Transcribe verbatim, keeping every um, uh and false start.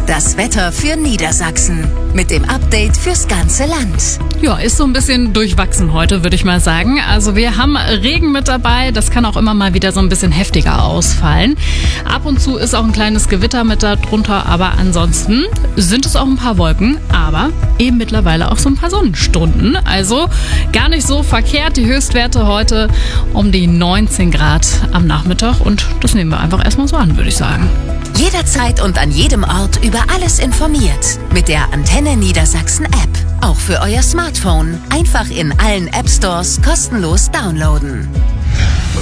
Das Wetter für Niedersachsen mit dem Update fürs ganze Land. Ja, ist so ein bisschen durchwachsen heute, würde ich mal sagen. Also wir haben Regen mit dabei, das kann auch immer mal wieder so ein bisschen heftiger ausfallen. Ab und zu ist auch ein kleines Gewitter mit darunter, aber ansonsten sind es auch ein paar Wolken, aber eben mittlerweile auch so ein paar Sonnenstunden. Also gar nicht so verkehrt, die Höchstwerte heute um die neunzehn Grad am Nachmittag und das nehmen wir einfach erstmal so an, würde ich sagen. Jederzeit und an jedem Ort über alles informiert. Mit der Antenne Niedersachsen App. Auch für euer Smartphone. Einfach in allen App Stores kostenlos downloaden.